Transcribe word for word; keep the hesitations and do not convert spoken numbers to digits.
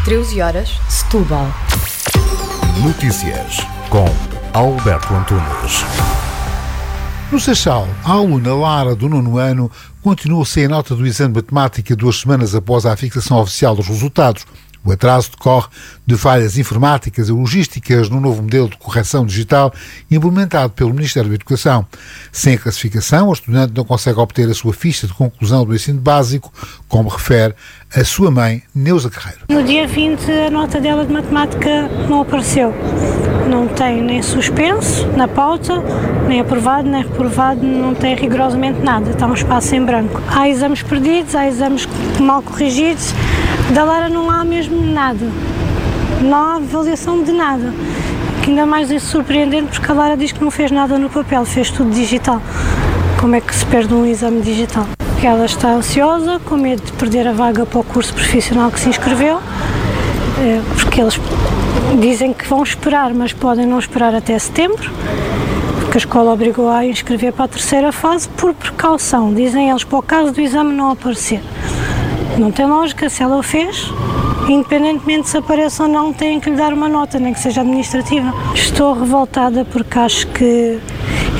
treze horas, Setúbal. Notícias com Alberto Antunes. No Seixal, a aluna Lara, do nono ano, continua sem a nota do exame de matemática duas semanas após a fixação oficial dos resultados. O atraso decorre de falhas informáticas e logísticas no novo modelo de correção digital implementado pelo Ministério da Educação. Sem a classificação, a estudante não consegue obter a sua ficha de conclusão do ensino básico, como refere a sua mãe, Neuza Carreiro. No dia vinte, a nota dela de matemática não apareceu. Não tem nem suspenso na pauta, nem aprovado, nem reprovado, não tem rigorosamente nada. Está um espaço em branco. Há exames perdidos, há exames mal corrigidos. Da Lara não há mesmo nada. Não há avaliação de nada. Que ainda mais é surpreendente porque a Lara diz que não fez nada no papel, fez tudo digital. Como é que se perde um exame digital? Ela está ansiosa, com medo de perder a vaga para o curso profissional que se inscreveu, porque eles dizem que vão esperar, mas podem não esperar até setembro, porque a escola obrigou a inscrever para a terceira fase por precaução. Dizem eles, para o caso do exame não aparecer. Não tem lógica, se ela o fez, independentemente se apareça ou não, têm que lhe dar uma nota, nem que seja administrativa. Estou revoltada porque acho que